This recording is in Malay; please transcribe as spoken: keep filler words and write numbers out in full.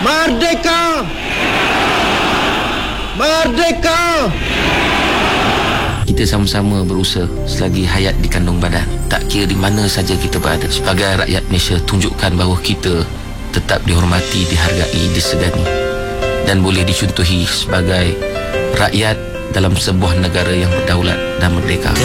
Merdeka! Merdeka! Kita sama-sama berusaha selagi hayat di kandung badan. Tak kira di mana saja kita berada. Sebagai rakyat Malaysia, tunjukkan bahawa kita tetap dihormati, dihargai, disegani dan boleh dicontohi sebagai rakyat dalam sebuah negara yang berdaulat dan merdeka.